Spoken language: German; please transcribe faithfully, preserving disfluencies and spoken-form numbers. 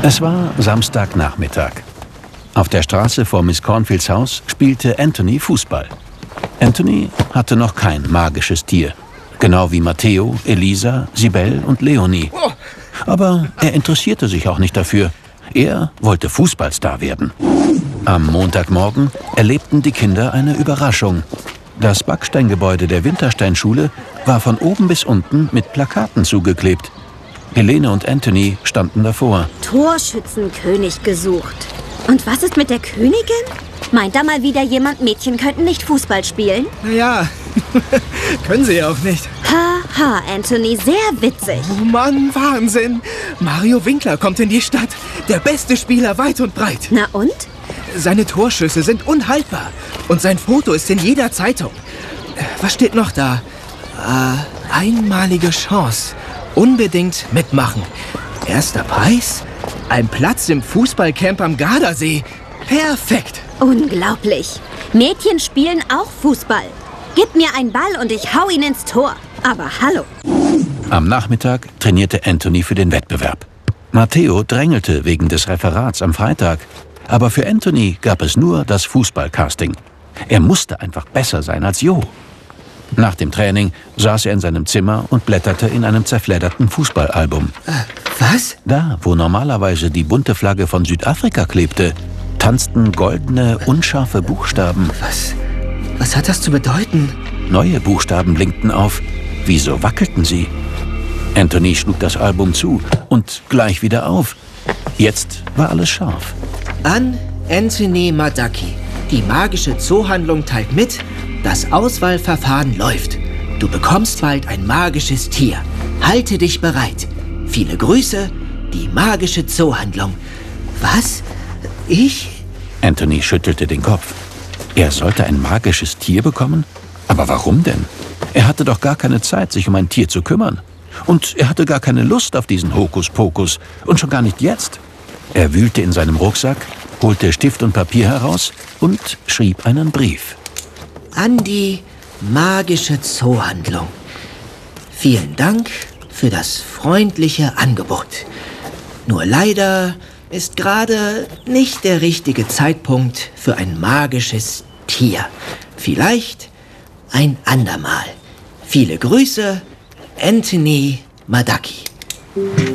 Es war Samstagnachmittag. Auf der Straße vor Miss Cornfields Haus spielte Anthony Fußball. Anthony hatte noch kein magisches Tier. Genau wie Matteo, Elisa, Sibel und Leonie. Aber er interessierte sich auch nicht dafür. Er wollte Fußballstar werden. Am Montagmorgen erlebten die Kinder eine Überraschung. Das Backsteingebäude der Wintersteinschule war von oben bis unten mit Plakaten zugeklebt. Helene und Anthony standen davor. Torschützenkönig gesucht. Und was ist mit der Königin? Meint da mal wieder jemand, Mädchen könnten nicht Fußball spielen? Naja, können sie ja auch nicht. Haha, Anthony, sehr witzig. Oh Mann, Wahnsinn. Mario Winkler kommt in die Stadt. Der beste Spieler weit und breit. Na und? Seine Torschüsse sind unhaltbar. Und sein Foto ist in jeder Zeitung. Was steht noch da? Äh, einmalige Chance. Unbedingt mitmachen. Erster Preis? Ein Platz im Fußballcamp am Gardasee. Perfekt. Unglaublich. Mädchen spielen auch Fußball. Gib mir einen Ball und ich hau ihn ins Tor. Aber hallo. Am Nachmittag trainierte Anthony für den Wettbewerb. Matteo drängelte wegen des Referats am Freitag. Aber für Anthony gab es nur das Fußballcasting. Er musste einfach besser sein als Jo. Nach dem Training saß er in seinem Zimmer und blätterte in einem zerfledderten Fußballalbum. Äh, was? Da, wo normalerweise die bunte Flagge von Südafrika klebte, tanzten goldene, unscharfe Buchstaben. Was? Was hat das zu bedeuten? Neue Buchstaben blinkten auf. Wieso wackelten sie? Anthony schlug das Album zu und gleich wieder auf. Jetzt war alles scharf. An Anthony Madaki. Die magische Zoohandlung teilt mit, das Auswahlverfahren läuft. Du bekommst bald ein magisches Tier. Halte dich bereit. Viele Grüße, die magische Zoohandlung. Was? Ich? Anthony schüttelte den Kopf. Er sollte ein magisches Tier bekommen? Aber warum denn? Er hatte doch gar keine Zeit, sich um ein Tier zu kümmern. Und er hatte gar keine Lust auf diesen Hokuspokus. Und schon gar nicht jetzt. Er wühlte in seinem Rucksack, holte Stift und Papier heraus und schrieb einen Brief. An die magische Zoohandlung. Vielen Dank für das freundliche Angebot. Nur leider ist gerade nicht der richtige Zeitpunkt für ein magisches Tier. Vielleicht ein andermal. Viele Grüße, Anthony Madaki.